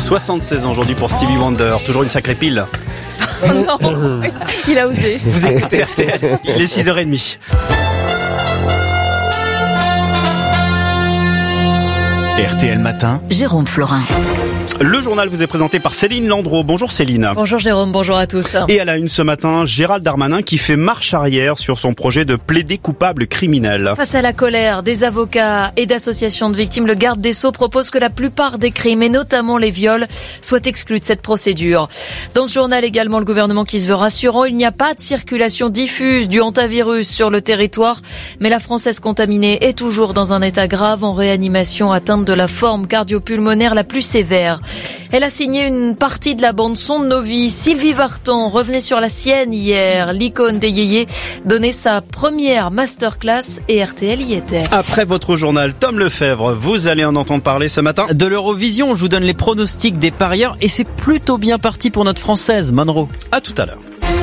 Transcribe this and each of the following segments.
76 ans aujourd'hui pour Stevie Wonder, toujours une sacrée pile. Oh non, il a osé. Vous écoutez RTL, il est 6h30. RTL Matin, Jérôme Florin. Le journal vous est présenté par Céline Landreau. Bonjour Céline. Bonjour Jérôme, bonjour à tous. Et à la une ce matin, Gérald Darmanin qui fait marche arrière sur son projet de plaider coupable criminel. Face à la colère des avocats et d'associations de victimes, le garde des Sceaux propose que la plupart des crimes, et notamment les viols, soient exclus de cette procédure. Dans ce journal également, le gouvernement qui se veut rassurant, il n'y a pas de circulation diffuse du hantavirus sur le territoire, mais la Française contaminée est toujours dans un état grave, en réanimation, atteinte de la forme cardio-pulmonaire la plus sévère. Elle a signé une partie de la bande-son de nos vies. Sylvie Vartan revenait sur la sienne hier. L'icône des yéyés donnait sa première masterclass et RTL y était. Après votre journal, Tom Lefebvre, vous allez en entendre parler ce matin. De l'Eurovision, je vous donne les pronostics des parieurs et c'est plutôt bien parti pour notre Française, Monroe. À tout à l'heure.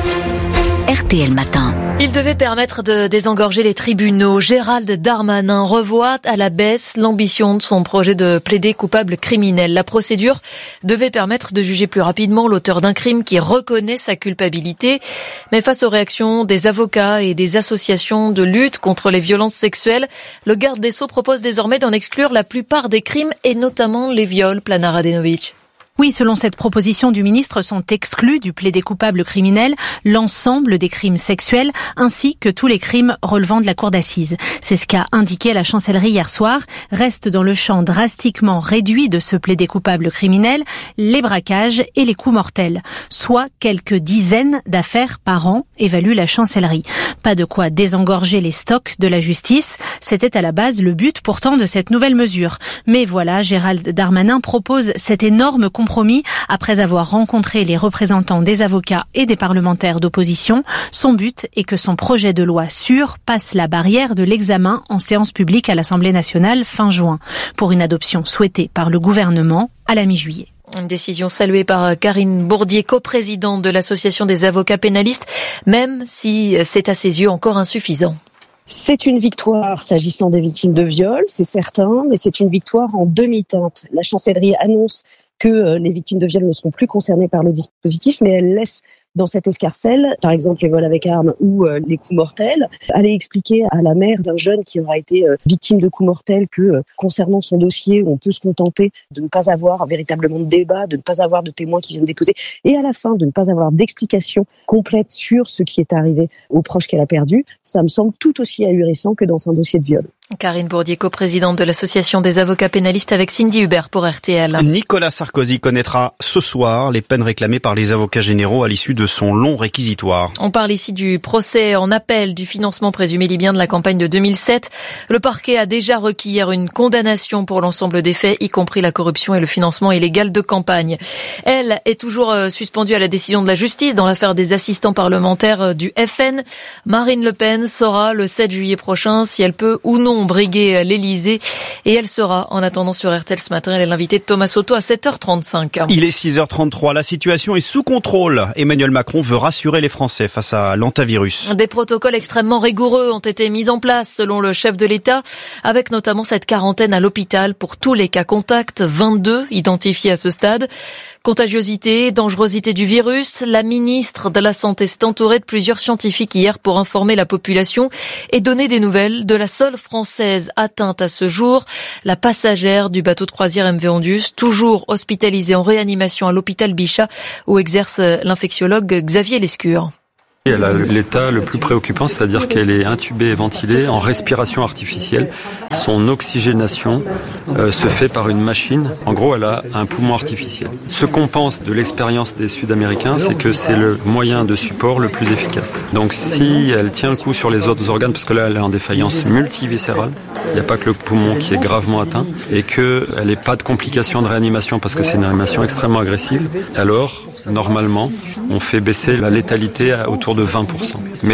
RTL Matin. Il devait permettre de désengorger les tribunaux. Gérald Darmanin revoit à la baisse l'ambition de son projet de plaider coupable criminel. La procédure devait permettre de juger plus rapidement l'auteur d'un crime qui reconnaît sa culpabilité. Mais face aux réactions des avocats et des associations de lutte contre les violences sexuelles, le garde des Sceaux propose désormais d'en exclure la plupart des crimes et notamment les viols. Plana Radenovic. Oui, selon cette proposition du ministre, sont exclus du plaider coupable criminel l'ensemble des crimes sexuels ainsi que tous les crimes relevant de la cour d'assises. C'est ce qu'a indiqué la chancellerie hier soir. Restent dans le champ drastiquement réduit de ce plaider coupable criminel les braquages et les coups mortels, soit quelques dizaines d'affaires par an, évalue la chancellerie. Pas de quoi désengorger les stocks de la justice. C'était à la base le but pourtant de cette nouvelle mesure. Mais voilà, Gérald Darmanin propose cet énorme compromis après avoir rencontré les représentants des avocats et des parlementaires d'opposition. Son but est que son projet de loi sûr passe la barrière de l'examen en séance publique à l'Assemblée nationale fin juin, pour une adoption souhaitée par le gouvernement à la mi-juillet. Une décision saluée par Karine Bourdier, coprésidente de l'Association des avocats pénalistes, même si c'est à ses yeux encore insuffisant. C'est une victoire s'agissant des victimes de viol, c'est certain, mais c'est une victoire en demi-teinte. La chancellerie annonce que les victimes de viol ne seront plus concernées par le dispositif, mais elle laisse dans cette escarcelle, par exemple les vols avec armes ou les coups mortels, aller expliquer à la mère d'un jeune qui aura été victime de coups mortels que concernant son dossier, on peut se contenter de ne pas avoir véritablement de débat, de ne pas avoir de témoins qui viennent déposer, et à la fin de ne pas avoir d'explication complète sur ce qui est arrivé aux proches qu'elle a perdus. Ça me semble tout aussi ahurissant que dans un dossier de viol. Karine Bourdier, coprésidente de l'Association des avocats pénalistes avec Cindy Hubert pour RTL. Nicolas Sarkozy connaîtra ce soir les peines réclamées par les avocats généraux à l'issue de son long réquisitoire. On parle ici du procès en appel du financement présumé libyen de la campagne de 2007. Le parquet a déjà requis hier une condamnation pour l'ensemble des faits, y compris la corruption et le financement illégal de campagne. Elle est toujours suspendue à la décision de la justice dans l'affaire des assistants parlementaires du FN. Marine Le Pen saura le 7 juillet prochain si elle peut ou non briguer l'Elysée, et elle sera en attendant sur RTL ce matin. Elle est l'invitée de Thomas Soto à 7h35. Il est 6h33, la situation est sous contrôle. Emmanuel Macron veut rassurer les Français face à l'hantavirus. Des protocoles extrêmement rigoureux ont été mis en place selon le chef de l'État, avec notamment cette quarantaine à l'hôpital pour tous les cas contacts, 22 identifiés à ce stade. Contagiosité, dangerosité du virus, la ministre de la Santé s'est entourée de plusieurs scientifiques hier pour informer la population et donner des nouvelles de la seule Française atteinte à ce jour, la passagère du bateau de croisière MV Ondius, toujours hospitalisée en réanimation à l'hôpital Bichat où exerce l'infectiologue Xavier Lescure. Elle a l'état le plus préoccupant, c'est-à-dire qu'elle est intubée et ventilée en respiration artificielle. Son oxygénation se fait par une machine. En gros, elle a un poumon artificiel. Ce qu'on pense de l'expérience des Sud-Américains, c'est que c'est le moyen de support le plus efficace. Donc si elle tient le coup sur les autres organes, parce que là, elle est en défaillance multiviscérale, il n'y a pas que le poumon qui est gravement atteint, et qu'elle n'ait pas de complications de réanimation, parce que c'est une réanimation extrêmement agressive, alors, normalement, on fait baisser la létalité à autour de 20%. Mais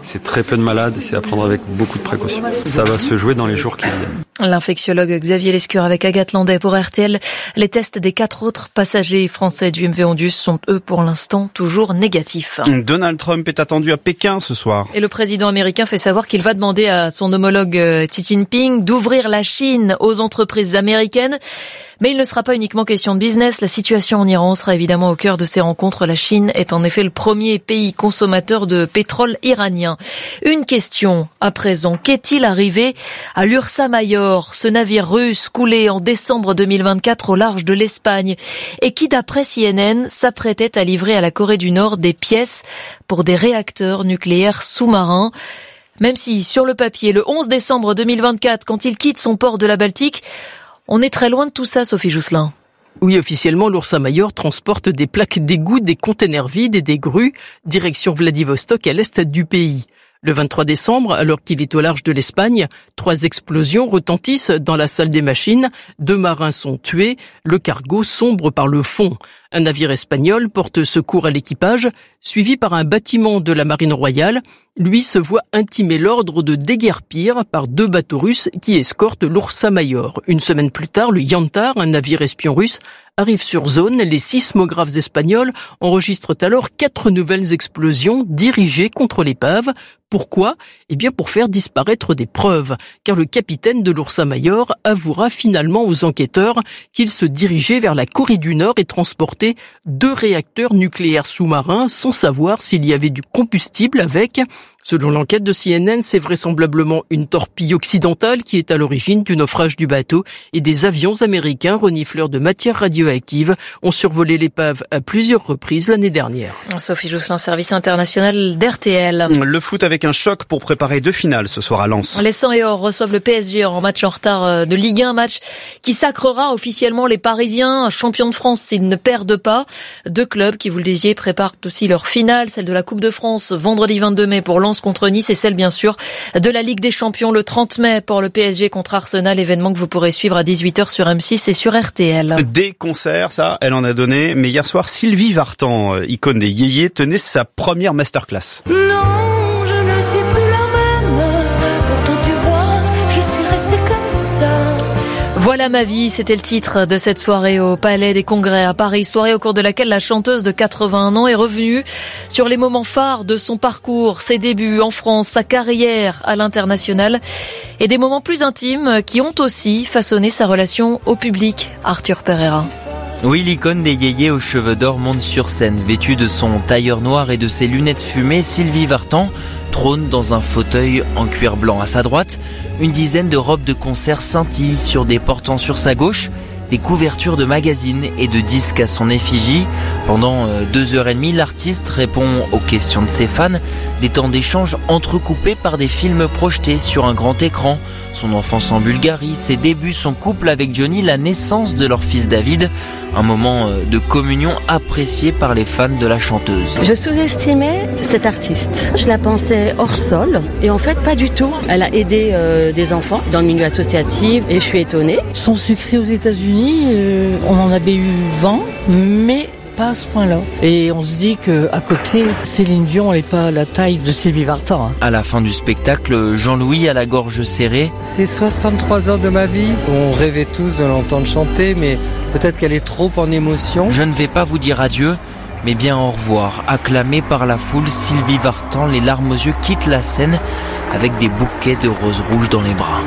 c'est très peu de malades, c'est à prendre avec beaucoup de précautions. Ça va se jouer dans les jours qui viennent. L'infectiologue Xavier Lescure avec Agathe Landais pour RTL. Les tests des 4 autres passagers français du MV Ondus sont eux pour l'instant toujours négatifs. Donald Trump est attendu à Pékin ce soir. Et le président américain fait savoir qu'il va demander à son homologue Xi Jinping d'ouvrir la Chine aux entreprises américaines. Mais il ne sera pas uniquement question de business. La situation en Iran sera évidemment au cœur de ces rencontres. La Chine est en effet le premier pays consommateur de pétrole iranien. Une question à présent. Qu'est-il arrivé à l'Ursa Mayor, ce navire russe coulé en décembre 2024 au large de l'Espagne et qui, d'après CNN, s'apprêtait à livrer à la Corée du Nord des pièces pour des réacteurs nucléaires sous-marins? Même si, sur le papier, le 11 décembre 2024, quand il quitte son port de la Baltique, on est très loin de tout ça, Sophie Jousselin. Oui, officiellement, l'Ursa Mayor transporte des plaques d'égout, des containers vides et des grues, direction Vladivostok à l'est du pays. Le 23 décembre, alors qu'il est au large de l'Espagne, 3 explosions retentissent dans la salle des machines, 2 marins sont tués, le cargo sombre par le fond. Un navire espagnol porte secours à l'équipage, suivi par un bâtiment de la marine royale. Lui se voit intimer l'ordre de déguerpir par 2 bateaux russes qui escortent l'Ursa Mayor. Une semaine plus tard, le Yantar, un navire espion russe, arrive sur zone. Les sismographes espagnols enregistrent alors 4 nouvelles explosions dirigées contre l'épave. Pourquoi ? Eh bien pour faire disparaître des preuves, car le capitaine de l'Ursa Mayor avouera finalement aux enquêteurs qu'il se dirigeait vers la Corée du Nord et transportait 2 réacteurs nucléaires sous-marins sans savoir s'il y avait du combustible avec. Selon l'enquête de CNN, c'est vraisemblablement une torpille occidentale qui est à l'origine du naufrage du bateau et des avions américains renifleurs de matières radioactives ont survolé l'épave à plusieurs reprises l'année dernière. Sophie Jousselin, service international d'RTL. Le foot avec un choc pour préparer 2 finales ce soir à Lens. Les 100 et or reçoivent le PSG en match en retard de Ligue 1, match qui sacrera officiellement les Parisiens champions de France s'ils ne perdent pas. 2 clubs qui, vous le disiez, préparent aussi leur finale, celle de la Coupe de France vendredi 22 mai pour Lens contre Nice et celle bien sûr de la Ligue des Champions le 30 mai pour le PSG contre Arsenal, événement que vous pourrez suivre à 18h sur M6 et sur RTL. Des concerts, ça, elle en a donné, mais hier soir, Sylvie Vartan, icône des yéyés, tenait sa première masterclass. Non, je ne suis plus la même, pourtant tu vois, je suis restée comme ça. Voilà ma vie, c'était le titre de cette soirée au Palais des Congrès à Paris, soirée au cours de laquelle la chanteuse de 81 ans est revenue sur les moments phares de son parcours, ses débuts en France, sa carrière à l'international et des moments plus intimes qui ont aussi façonné sa relation au public. Arthur Pereira. Oui, l'icône des yéyés aux cheveux d'or monte sur scène. Vêtue de son tailleur noir et de ses lunettes fumées, Sylvie Vartan trône dans un fauteuil en cuir blanc. À sa droite, une dizaine de robes de concert scintillent sur des portants sur sa gauche, des couvertures de magazines et de disques à son effigie. Pendant 2h30, l'artiste répond aux questions de ses fans, des temps d'échange entrecoupés par des films projetés sur un grand écran. Son enfance en Bulgarie, ses débuts, son couple avec Johnny, la naissance de leur fils David. Un moment de communion apprécié par les fans de la chanteuse. Je sous-estimais cette artiste. Je la pensais hors sol et en fait pas du tout. Elle a aidé des enfants dans le milieu associatif et je suis étonnée. Son succès aux États-Unis, on en avait eu 20, mais pas à ce point-là. Et on se dit qu'à côté, Céline Dion n'est pas la taille de Sylvie Vartan. À la fin du spectacle, Jean-Louis a la gorge serrée. C'est 63 ans de ma vie. On rêvait tous de l'entendre chanter, mais peut-être qu'elle est trop en émotion. Je ne vais pas vous dire adieu, mais bien au revoir. Acclamée par la foule, Sylvie Vartan, les larmes aux yeux, quitte la scène avec des bouquets de roses rouges dans les bras.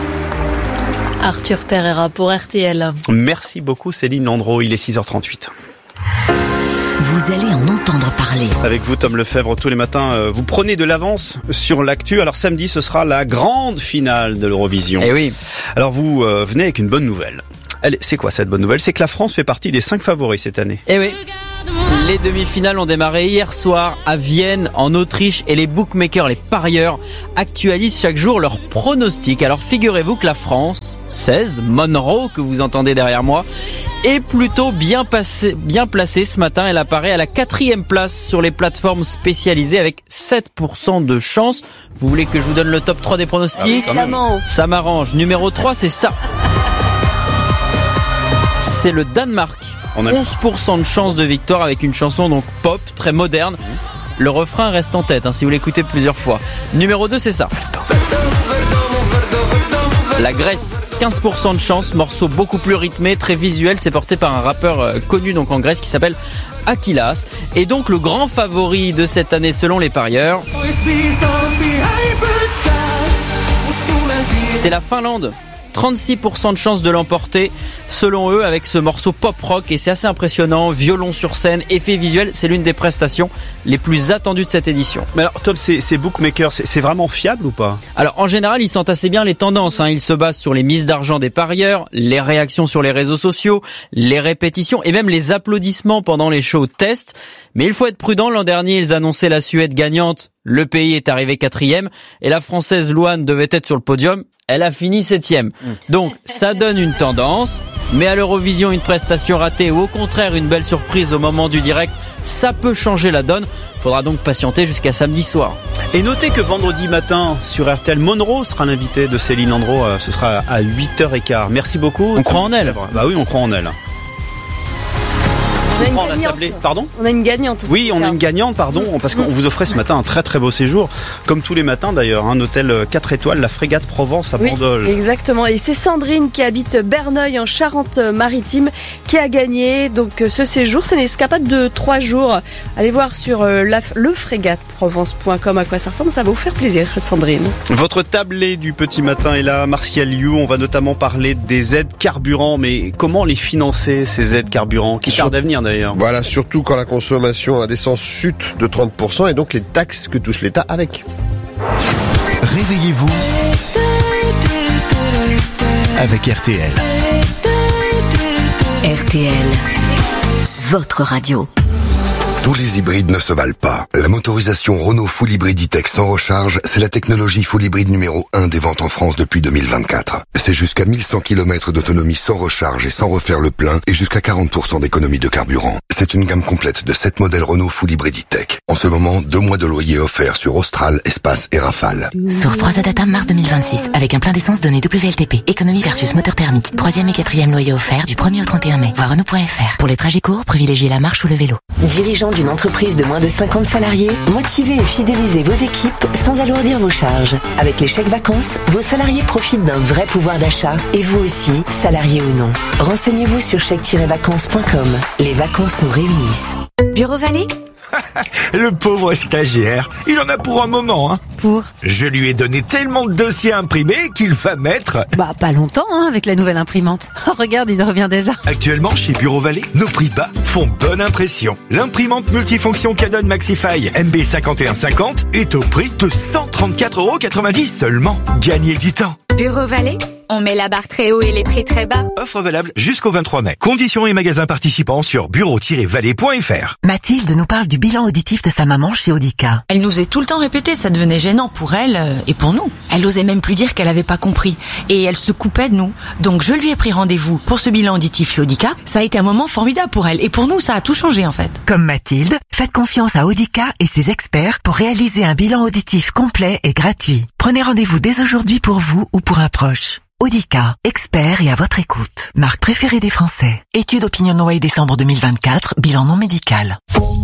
Arthur Pereira pour RTL. Merci beaucoup Céline Landreau, il est 6h38. Vous allez en entendre parler. Avec vous, Tom Lefebvre, tous les matins, vous prenez de l'avance sur l'actu. Alors samedi, ce sera la grande finale de l'Eurovision. Eh oui. Alors vous venez avec une bonne nouvelle. C'est quoi cette bonne nouvelle ? C'est que la France fait partie des 5 favoris cette année. Eh oui. Les demi-finales ont démarré hier soir à Vienne, en Autriche, et les bookmakers, les parieurs, actualisent chaque jour leurs pronostics. Alors figurez-vous que la France, 16, Monroe, que vous entendez derrière moi, est plutôt bien placée ce matin. Elle apparaît à la 4e place sur les plateformes spécialisées avec 7% de chance. Vous voulez que je vous donne le top 3 des pronostics ? Ça m'arrange. Numéro 3, c'est ça. C'est le Danemark. 11% de chance de victoire avec une chanson donc pop, très moderne. Le refrain reste en tête, si vous l'écoutez plusieurs fois. Numéro 2, c'est ça. La Grèce, 15% de chance, morceau beaucoup plus rythmé, très visuel, c'est porté par un rappeur connu donc en Grèce qui s'appelle Akilas. Et donc le grand favori de cette année selon les parieurs, c'est la Finlande. 36% de chance de l'emporter selon eux avec ce morceau pop-rock et c'est assez impressionnant, violon sur scène, effet visuel, c'est l'une des prestations les plus attendues de cette édition. Mais alors Tom, ces bookmakers, c'est vraiment fiable ou pas? Alors en général, ils sentent assez bien les tendances, Ils se basent sur les mises d'argent des parieurs, les réactions sur les réseaux sociaux, les répétitions et même les applaudissements pendant les shows test. Mais il faut être prudent, l'an dernier, ils annonçaient la Suède gagnante, le pays est arrivé 4e et la Française Louane devait être sur le podium. Elle a fini 7e. Donc, ça donne une tendance. Mais à l'Eurovision, une prestation ratée ou au contraire une belle surprise au moment du direct, ça peut changer la donne. Faudra donc patienter jusqu'à samedi soir. Et notez que vendredi matin, sur RTL, Monroe sera l'invité de Céline Landreau. Ce sera à 8h15. Merci beaucoup. On croit en elle. Bah oui, on croit en elle. On a une gagnante. Oui, on a une gagnante, parce qu'on vous offrait ce matin un très très beau séjour, comme tous les matins d'ailleurs, un hôtel 4 étoiles, la Frégate Provence à Bandol. Oui, exactement. Et c'est Sandrine qui habite Berneuil en Charente-Maritime qui a gagné donc ce séjour. C'est une escapade de 3 jours. Allez voir sur lefrégateprovence.com à quoi ça ressemble. Ça va vous faire plaisir, Sandrine. Votre tablé du petit matin est là, Martial You. On va notamment parler des aides carburant, mais comment les financer ces aides carburant qui tardent à venir d'ailleurs. Voilà, surtout quand la consommation à d'essence chute de 30% et donc les taxes que touche l'État avec. Réveillez-vous avec RTL. RTL, votre radio. Tous les hybrides ne se valent pas. La motorisation Renault Full Hybrid E-Tech sans recharge, c'est la technologie full hybride numéro 1 des ventes en France depuis 2024. C'est jusqu'à 1100 km d'autonomie sans recharge et sans refaire le plein et jusqu'à 40% d'économie de carburant. C'est une gamme complète de 7 modèles Renault Full Hybrid E-Tech. En ce moment, 2 mois de loyer offerts sur Austral, Espace et Rafale. Source 3 Adata mars 2026 avec un plein d'essence donné WLTP. Économie versus moteur thermique. 3e et 4e loyer offert du 1er au 31 mai. Voir Renault.fr. Pour les trajets courts, privilégiez la marche ou le vélo. Dirigeant d'une entreprise de moins de 50 salariés, motivez et fidélisez vos équipes sans alourdir vos charges. Avec les chèques vacances, vos salariés profitent d'un vrai pouvoir d'achat et vous aussi, salariés ou non. Renseignez-vous sur chèque-vacances.com. Les vacances nous réunissent. Bureau Vallée. Le pauvre stagiaire, il en a pour un moment, Pour? Je lui ai donné tellement de dossiers imprimés qu'il va mettre... Pas longtemps, avec la nouvelle imprimante. Oh, regarde, il revient déjà. Actuellement, chez Bureau Vallée, nos prix bas font bonne impression. L'imprimante multifonction Canon Maxify MB5150 est au prix de 134,90€ seulement. Gagnez du temps. Bureau Vallée, on met la barre très haut et les prix très bas. Offre valable jusqu'au 23 mai. Conditions et magasins participants sur bureau-vallée.fr. Mathilde nous parle du bilan auditif de sa maman chez Audica. Elle nous est tout le temps répété, ça devenait gênant pour elle et pour nous. Elle osait même plus dire qu'elle avait pas compris et elle se coupait de nous. Donc je lui ai pris rendez-vous pour ce bilan auditif chez Audica. Ça a été un moment formidable pour elle et pour nous ça a tout changé en fait. Comme Mathilde, faites confiance à Audica et ses experts pour réaliser un bilan auditif complet et gratuit. Prenez rendez-vous dès aujourd'hui pour vous ou pour un proche. Audica, expert et à votre écoute. Marque préférée des Français. Étude OpinionWay décembre 2024, bilan non médical.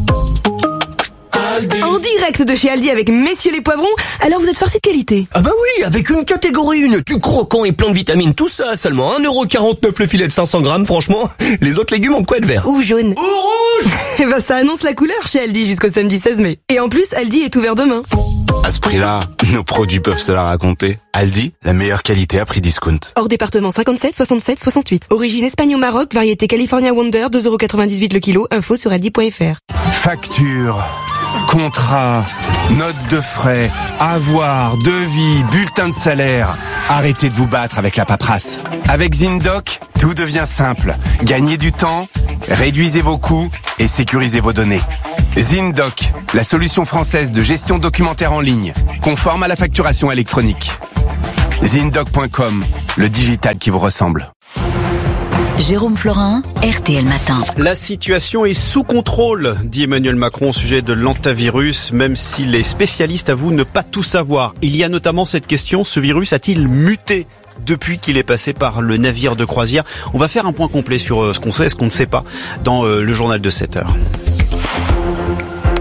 En direct de chez Aldi avec messieurs les poivrons. Alors vous êtes farci de qualité? Ah bah oui, avec une catégorie 1, du croquant et plein de vitamines, tout ça, seulement 1,49€ le filet de 500 grammes, franchement, les autres légumes ont quoi de vert? Ou jaune. Ou rouge. Eh ben ça annonce la couleur chez Aldi jusqu'au samedi 16 mai. Et en plus, Aldi est ouvert demain. À ce prix-là, nos produits peuvent se la raconter. Aldi, la meilleure qualité à prix discount. Hors département 57, 67, 68. Origine Espagne au Maroc, variété California Wonder, 2,98€ le kilo. Info sur aldi.fr. Facture, contrat, note de frais, avoir, devis, bulletin de salaire. Arrêtez de vous battre avec la paperasse. Avec Zindoc, tout devient simple. Gagnez du temps, réduisez vos coûts et sécurisez vos données. Zindoc, la solution française de gestion documentaire en ligne, conforme à la facturation électronique. Zindoc.com, le digital qui vous ressemble. Jérôme Florin, RTL Matin. La situation est sous contrôle, dit Emmanuel Macron au sujet de l'hantavirus, même si les spécialistes avouent ne pas tout savoir. Il y a notamment cette question, ce virus a-t-il muté depuis qu'il est passé par le navire de croisière? On va faire un point complet sur ce qu'on sait et ce qu'on ne sait pas dans le journal de 7 heures.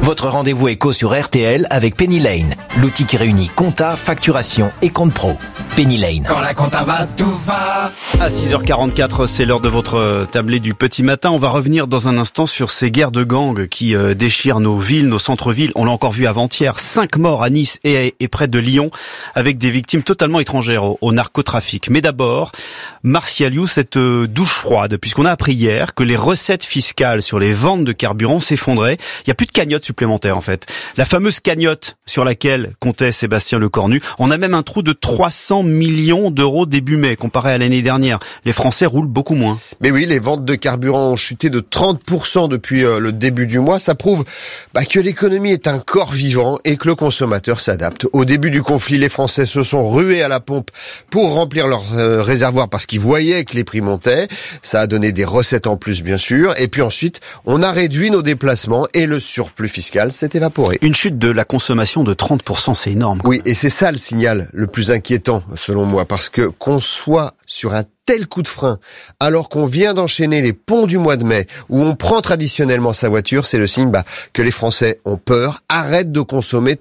Votre rendez-vous éco sur RTL avec Penny Lane, l'outil qui réunit compta, facturation et compte pro. Penny Lane. Quand la compta va, tout va. À 6h44, c'est l'heure de votre tablé du petit matin. On va revenir dans un instant sur ces guerres de gangs qui déchirent nos villes, nos centres-villes. On l'a encore vu avant-hier. 5 morts à Nice et près de Lyon, avec des victimes totalement étrangères au narcotrafic. Mais d'abord, Martial You, cette douche froide, puisqu'on a appris hier que les recettes fiscales sur les ventes de carburant s'effondraient. Il n'y a plus de cagnotte supplémentaire en fait. La fameuse cagnotte sur laquelle comptait Sébastien Lecornu. On a même un trou de 300 millions d'euros début mai comparé à l'année dernière. Les Français roulent beaucoup moins. Mais oui, les ventes de carburant ont chuté de 30% depuis le début du mois. Ça prouve que l'économie est un corps vivant et que le consommateur s'adapte. Au début du conflit, les Français se sont rués à la pompe pour remplir leurs réservoirs parce qu'ils voyaient que les prix montaient. Ça a donné des recettes en plus, bien sûr. Et puis ensuite, on a réduit nos déplacements et le surplus fiscal s'est évaporé. Une chute de la consommation de 30%, c'est énorme. Oui, et c'est ça le signal le plus inquiétant, selon moi, parce que qu'on soit sur un tel coup de frein, alors qu'on vient d'enchaîner les ponts du mois de mai, où on prend traditionnellement sa voiture, c'est le signe que les Français ont peur, arrêtent de consommer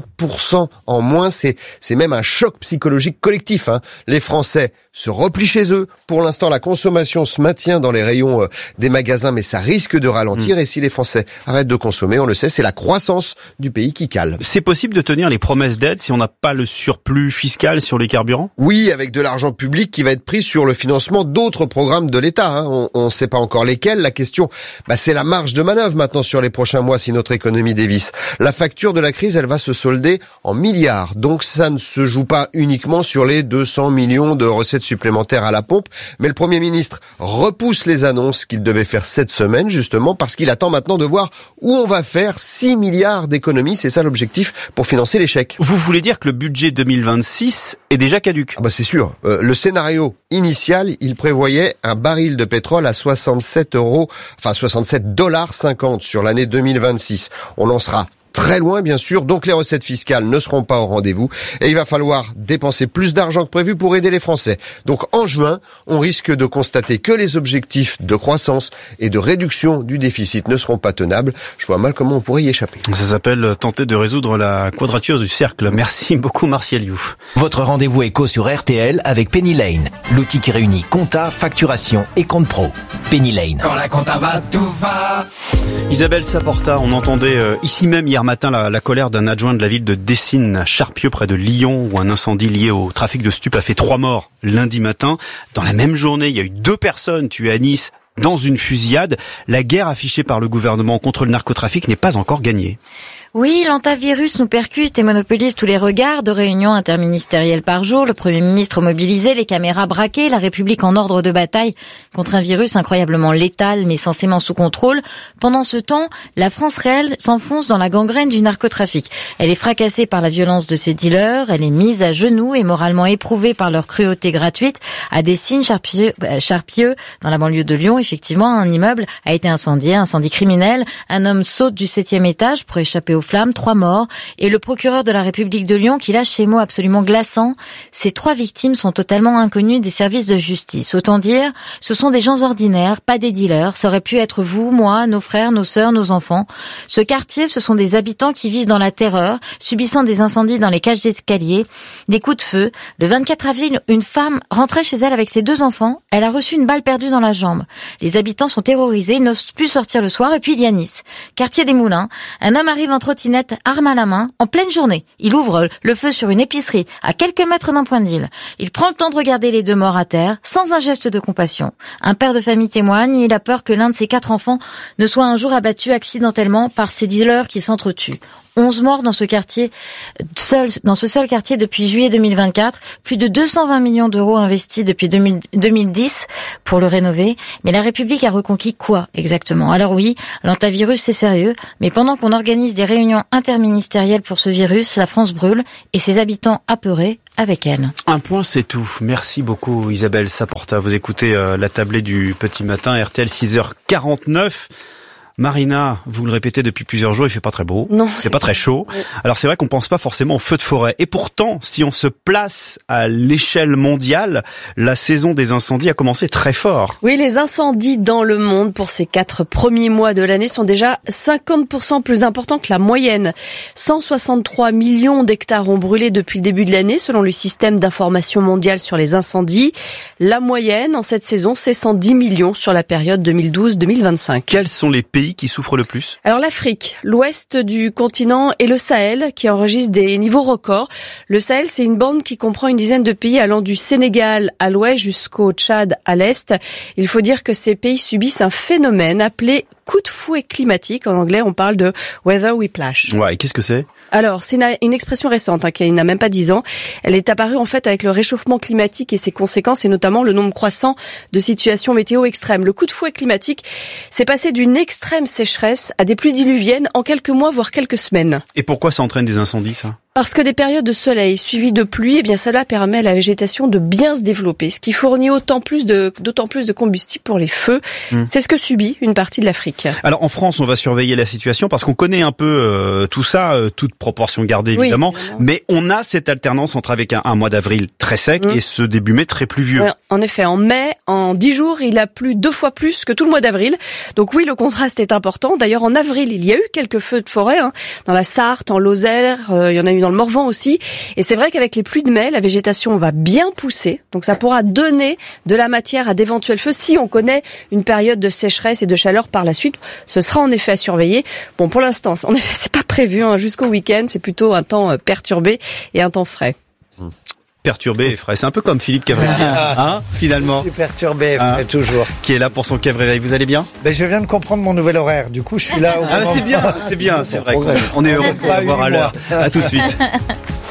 30% en moins, c'est même un choc psychologique collectif. Les Français se replient chez eux. Pour l'instant, la consommation se maintient dans les rayons des magasins, mais ça risque de ralentir. Et si les Français arrêtent de consommer, on le sait, c'est la croissance du pays qui cale. C'est possible de tenir les promesses d'aide si on n'a pas le surplus fiscal sur les carburants ? Oui, avec de l'argent public qui va être pris sur le financement d'autres programmes de l'État. On ne sait pas encore lesquels. La question, c'est la marge de manœuvre maintenant sur les prochains mois si notre économie dévisse. La facture de la crise, elle va se solder en milliards. Donc ça ne se joue pas uniquement sur les 200 millions de recettes supplémentaires à la pompe. Mais le Premier ministre repousse les annonces qu'il devait faire cette semaine, justement, parce qu'il attend maintenant de voir où on va faire 6 milliards d'économies. C'est ça l'objectif pour financer les chèques. Vous voulez dire que le budget 2026 est déjà caduque ? C'est sûr. Le scénario initial, il prévoyait un baril de pétrole à 67 dollars 50 sur l'année 2026. On en sera très loin, bien sûr, donc les recettes fiscales ne seront pas au rendez-vous et il va falloir dépenser plus d'argent que prévu pour aider les Français. Donc en juin, on risque de constater que les objectifs de croissance et de réduction du déficit ne seront pas tenables. Je vois mal comment on pourrait y échapper. Ça s'appelle tenter de résoudre la quadrature du cercle. Merci beaucoup Martial You. Votre rendez-vous éco sur RTL avec Penny Lane, l'outil qui réunit compta, facturation et compte pro. Penny Lane. Quand la compta va, tout va. Isabelle Saporta, on entendait ici même hier matin la colère d'un adjoint de la ville de Dessines à Charpieu près de Lyon où un incendie lié au trafic de stupes a fait 3 morts lundi matin. Dans la même journée, il y a eu 2 personnes tuées à Nice dans une fusillade. La guerre affichée par le gouvernement contre le narcotrafic n'est pas encore gagnée. Oui, l'antavirus nous percute et monopolise tous les regards. 2 réunions interministérielles par jour, le Premier ministre mobilisé, les caméras braquées, la République en ordre de bataille contre un virus incroyablement létal mais censément sous contrôle. Pendant ce temps, la France réelle s'enfonce dans la gangrène du narcotrafic. Elle est fracassée par la violence de ses dealers, elle est mise à genoux et moralement éprouvée par leur cruauté gratuite. À Dessines, Charpieu, dans la banlieue de Lyon, effectivement, un immeuble a été incendié, incendie criminel. Un homme saute du 7e étage pour échapper aux flammes, 3 morts, et le procureur de la République de Lyon qui lâche ces mots absolument glaçants. Ces 3 victimes sont totalement inconnues des services de justice. Autant dire, ce sont des gens ordinaires, pas des dealers. Ça aurait pu être vous, moi, nos frères, nos sœurs, nos enfants. Ce quartier, ce sont des habitants qui vivent dans la terreur, subissant des incendies dans les cages d'escalier, des coups de feu. Le 24 avril, une femme rentrait chez elle avec ses 2 enfants. Elle a reçu une balle perdue dans la jambe. Les habitants sont terrorisés, ils n'osent plus sortir le soir. Et puis il y a Nice, quartier des Moulins. Un homme arrive en trottinette, arme à la main, en pleine journée. Il ouvre le feu sur une épicerie, à quelques mètres d'un point de deal. Il prend le temps de regarder les 2 morts à terre, sans un geste de compassion. Un père de famille témoigne, il a peur que l'un de ses 4 enfants ne soit un jour abattu accidentellement par ces dealers qui s'entretuent. 11 morts dans ce quartier, dans ce seul quartier depuis juillet 2024. Plus de 220 millions d'euros investis depuis 2010 pour le rénover. Mais la République a reconquis quoi exactement? Alors oui, l'antavirus c'est sérieux, mais pendant qu'on organise des réunions interministérielles pour ce virus, la France brûle et ses habitants apeurés avec elle. Un point, c'est tout. Merci beaucoup Isabelle Saporta. Vous écoutez la tablée du petit matin, RTL 6h49. Marina, vous le répétez depuis plusieurs jours, il fait pas très beau. Non, c'est pas très chaud. Oui. Alors c'est vrai qu'on pense pas forcément aux feux de forêt. Et pourtant, si on se place à l'échelle mondiale, la saison des incendies a commencé très fort. Oui, les incendies dans le monde pour ces 4 premiers mois de l'année sont déjà 50% plus importants que la moyenne. 163 millions d'hectares ont brûlé depuis le début de l'année, selon le système d'information mondial sur les incendies. La moyenne en cette saison, c'est 110 millions sur la période 2012-2025. Quels sont les pays qui souffrent le plus? Alors l'Afrique, l'ouest du continent et le Sahel qui enregistrent des niveaux records. Le Sahel, c'est une bande qui comprend une dizaine de pays allant du Sénégal à l'ouest jusqu'au Tchad à l'est. Il faut dire que ces pays subissent un phénomène appelé coup de fouet climatique. En anglais, on parle de weather whiplash. Ouais, et qu'est-ce que c'est? Alors, c'est une expression récente, qui n'a même pas 10 ans. Elle est apparue en fait avec le réchauffement climatique et ses conséquences, et notamment le nombre croissant de situations météo extrêmes. Le coup de fouet climatique, c'est passé d'une extrême sécheresse à des pluies diluviennes en quelques mois, voire quelques semaines. Et pourquoi ça entraîne des incendies, ça? Parce que des périodes de soleil suivies de pluie, cela permet à la végétation de bien se développer, ce qui fournit d'autant plus de combustible pour les feux. C'est ce que subit une partie de l'Afrique. Alors en France, on va surveiller la situation parce qu'on connaît un peu tout ça, toute proportion gardée évidemment, mais on a cette alternance entre avec un mois d'avril très sec et ce début mai très pluvieux. Ouais, en effet, en mai, en 10 jours, il a plu 2 fois plus que tout le mois d'avril. Donc oui, le contraste est important. D'ailleurs, en avril, il y a eu quelques feux de forêt, dans la Sarthe, en Lozère, il y en a eu dans le Morvan aussi. Et c'est vrai qu'avec les pluies de mai, la végétation va bien pousser. Donc ça pourra donner de la matière à d'éventuels feux si on connaît une période de sécheresse et de chaleur par la suite. Ce sera en effet à surveiller. Bon, pour l'instant, en effet, c'est pas prévu jusqu'au week-end. C'est plutôt un temps perturbé et un temps frais. Perturbé et frais. C'est un peu comme Philippe Cavrier, finalement. Je suis perturbé et frais, toujours. Qui est là pour son Cavrier. Vous allez bien? Je viens de comprendre mon nouvel horaire. Du coup, je suis là au moment. C'est bien, c'est vrai. On est heureux de vous voir à l'heure. À tout de suite.